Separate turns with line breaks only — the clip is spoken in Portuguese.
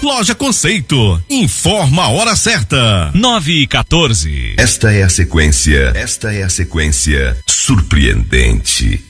Loja Conceito. Informa a hora certa.
9h14.
Esta é a sequência surpreendente.